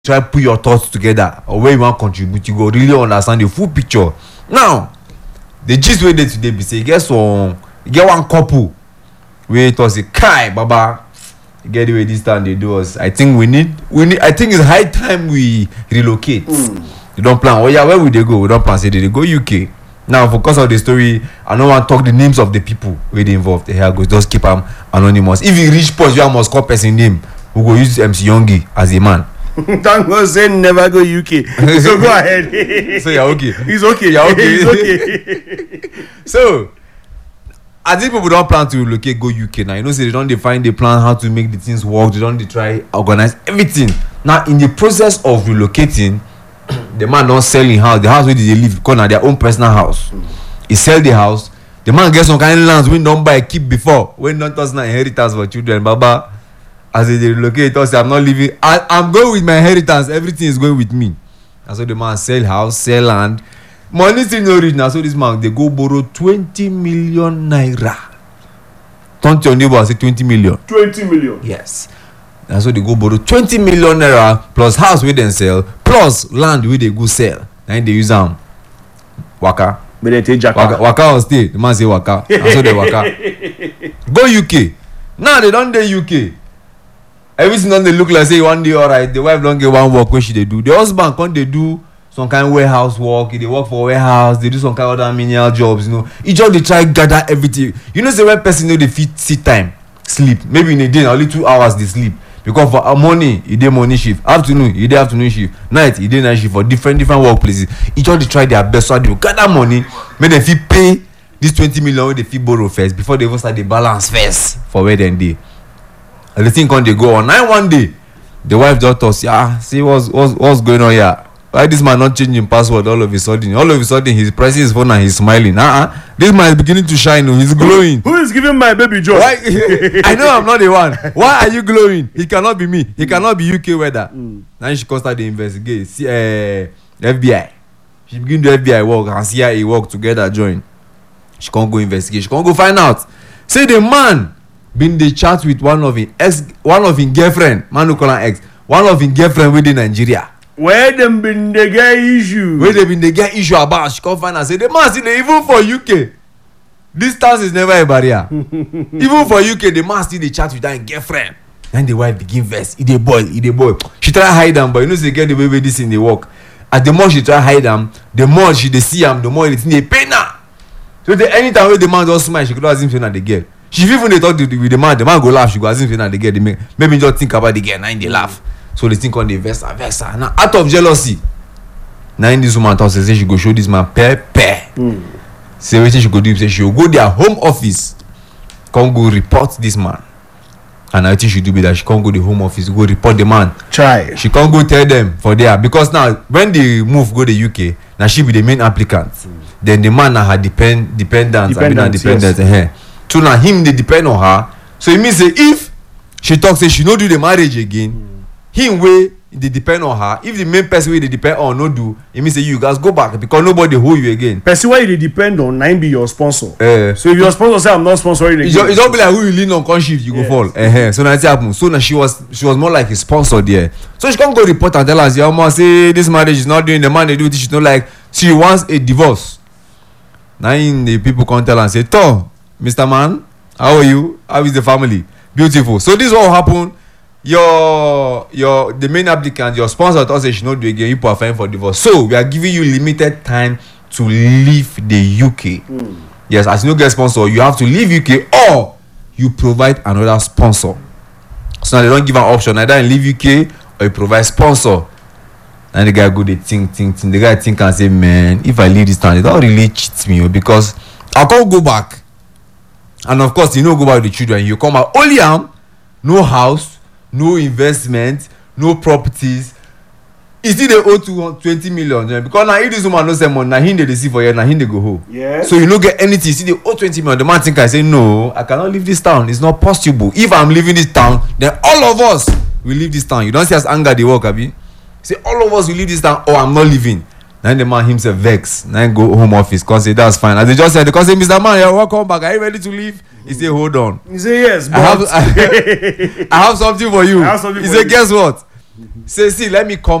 try put your thoughts together or where you want contribute, you go really understand the full picture. Now, the gist wey dey today be say e get one couple wey talk say kai baba e get the way this town dey do us. I think we need I think it's high time we relocate. You don plan where we dey go? We don plan say they go UK. Now for cause of the story I no wan talk the names of the people wey dey involved. Here I go just keep am anonymous. If you reach point where I must call person name, we go use MC Yongi as a man. Thank God say never go UK. So go ahead. So you're okay. He's okay. You're okay. He's okay. So as these people don't plan to relocate go UK now, you know, say they don't define the plan how to make the things work. They don't try organize everything. Now in the process of relocating, the man don't sell in house. The house where they live because na their own personal house. He sell the house. The man get some kind of lands we don't buy keep before. When not us na inheritance for children, baba. As they relocate, say I'm not leaving. I'm going with my inheritance. Everything is going with me. And so the man sell house, sell land. Money still no reach now. So this man they go borrow 20 million naira. Turn to your neighbor and say 20 million. 20 million. Yes. And so they go borrow 20 million naira plus house where they sell plus land where they go sell. And they use them. Waka. But they take Jaka. Waka on stay. The man say waka. And so they waka. Go UK. Now they don't dey UK. Everything don dey look like say one day alright. The wife don get one work wey she dey do. The husband come dey do some kind of warehouse work. He dey work for warehouse. They do some kind of other menial jobs. You know, he just dey try gather everything. You know, say when person no dey fit sit time sleep. Maybe in a day na only 2 hours dey sleep because for morning he dey morning shift, afternoon he dey afternoon shift, night he dey night shift for different workplaces. He just dey try their best so they gather money make dem fit pay this 20 million wey they fit borrow first before they even start the balance first for where dem dey. And the thing come dey go on. Now one day, the wife just talk say, see what's going on here? Why this man not changing password all of a sudden? All of a sudden he's pressing his phone and he's smiling. This man is beginning to shine. He's glowing. Who is giving my baby joy? Why? I know I'm not the one. Why are you glowing? It cannot be me. It cannot be UK weather. Now she start to investigate. See, FBI. She begin do FBI work and CIA work together join. She can't go investigate. She can't go find out. Say the man been dey chat with one of him girlfriend, man who call her ex, one of him girlfriend within Nigeria. Where them been dey get issue? Where they been dey get issue about? She come find and say the man still dey even for UK. Distance is never a barrier. Even for UK, the man still dey chat with her girlfriend. Then the wife begin vex. He dey boy. She try hide am, but you know say get the way this thing dey work. As the more she try hide am, the more she dey see am, the more the thing dey pain her. So anytime wey the man just smile, she could as if say na the girl. She even dey talk with the man go laugh. She go as if say na the girl dey make me just think about the girl. Now they laugh. So the thing come dey vex her. Now out of jealousy, now this woman talk say she go show this man pepper. Say wetin she go do? Say she go their home office, come go report this man. And I think she do be that she can't go the home office, go report the man. Try. She can't go tell them for there because now when they move go the UK, now she be the main applicant. Then the man na her dependent. Yes. So now him they depend on her. So it means say if she talk say she no do the marriage again, him way they depend on her. If the main person way they depend on no do, it means say you guys go back because nobody hold you again. Person why they depend on nine be your sponsor. So if your sponsor say I'm not sponsoring again, it don't be like who you lean on conscience you go fall. So now it happen. So now she was more like a sponsor there. So she can't go report and tell us, yeah, almost say this marriage is not doing the man they do this. She not like she wants a divorce. Now in the people come tell and say, Mr. Man, how are you? How is the family? Beautiful. So this what happen. The main applicant, your sponsor thought say she not do again. You are filing for divorce. So we are giving you limited time to leave the UK. Yes, as you no get sponsor, you have to leave UK or you provide another sponsor. So now they don't give an option either in leave UK or you provide sponsor. And the guy go they think. The guy think and say, man, if I leave this town, it don't really cheat me because I can't go back. And of course, you know, go back with the children. You come out only no house, no investment, no properties. Is it the owe 220 million? Because now if this woman no send money, now him they see for you, now him they go home. Yeah. So you don't get anything. See the owe 20 million. The man think I say no, I cannot leave this town. It's not possible. If I'm leaving this town, then all of us will leave this town. You don't see us anger the work, Abi. Say all of us will leave this town or I'm not leaving. Then the man himself vex. Then go home office. Cause say that's fine. As they just said, because say Mr. Man, you're welcome back. Are you ready to leave? He say, hold on. He say yes, but I have something for you. He say, guess what? say see let me come